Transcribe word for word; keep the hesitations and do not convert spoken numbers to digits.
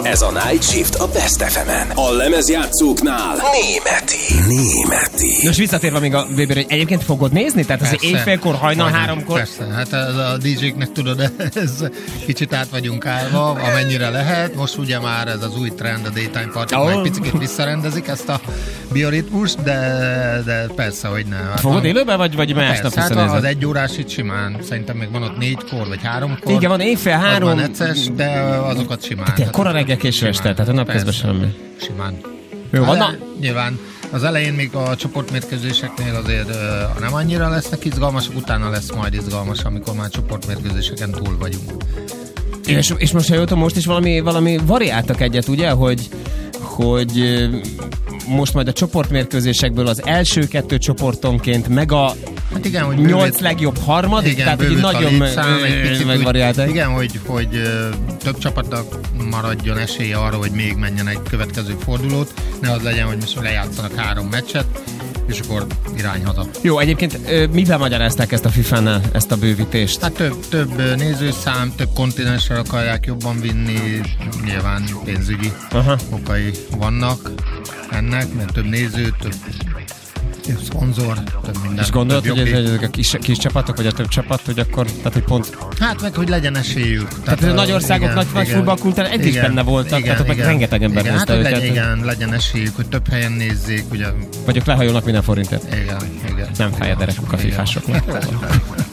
Ez a Night Shift a Best ef emen. A lemezjátszóknál németi. Németi. Most visszatérve még a Weber, hogy egyébként fogod nézni? Tehát az éjfélkor, hajnal Majdnem, háromkor? Persze, hát a dé jéknek tudod, ez kicsit át vagyunk állva, amennyire lehet. Most ugye már ez az új trend, a Daytime Party, oh. Majd picit visszarendezik ezt a bioritmust, de, de persze, hogy ne. Hát fogod élőben, vagy, vagy másnap hát visszanézed? az egy órás itt simán, szerintem még van ott négykor, vagy háromkor. Igen, van éjfél, három. Az van necces, de azokat simán. Tehát kora reggel, késő este, tehát a napközben semmi. Simán. Jó, van, hát, nyilván az elején még a csoportmérkőzéseknél azért uh, nem annyira lesznek izgalmasak, utána lesz majd izgalmas, amikor már csoportmérkőzéseken túl vagyunk. És, és most, ha jöttem, most is valami, valami variáltak egyet, ugye, hogy, hogy most majd a csoportmérkőzésekből az első kettő csoportonként meg a hát igen, hogy nyolc bővít, legjobb harmadik, igen, tehát így nagyon megvariáltak. Igen, hogy, hogy több csapatnak maradjon esélye arra, hogy még menjen egy következő fordulót, ne az legyen, hogy most lejátszanak három meccset, és akkor irány haza. Jó, egyébként mivel magyarázták ezt a fifánál, ezt a bővítést? Hát több, több nézőszám, több kontinensre akarják jobban vinni, nyilván pénzügyi Aha. okai vannak ennek, mert több néző, több szponzor, több minden. És gondolod, hogy ezek a kis, kis csapatok, vagy a több csapat, hogy akkor, tehát hogy pont... Hát meg, hogy legyen esélyük. Tehát, tehát a nagy országok, igen, nagy, nagy futballkultúrán egy is benne voltak, igen, tehát meg rengeteg ember igen, nézte hát, őket. Legyen, igen, legyen esélyük, hogy több helyen nézzék, ugye... Vagyok lehajolnak minden forintért. Igen, igen. Nem fáj a derekük a fifásoknak.